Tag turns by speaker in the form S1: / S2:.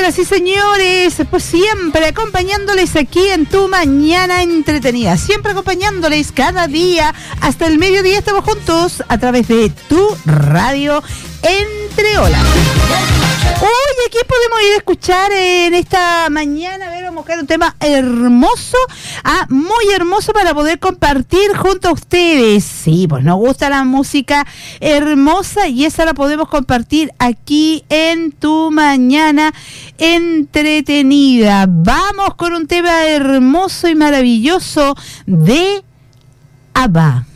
S1: señoras y señores, pues siempre acompañándoles aquí en Tu Mañana Entretenida, siempre acompañándoles cada día hasta el mediodía. Estamos juntos a través de Tu Radio Entre Olas. Oye, ¿qué podemos ir a escuchar en esta mañana? A ver, vamos a buscar un tema hermoso, muy hermoso para poder compartir junto a ustedes. Sí, pues nos gusta la música hermosa y esa la podemos compartir aquí en Tu Mañana Entretenida. Vamos con un tema hermoso y maravilloso de ABBA.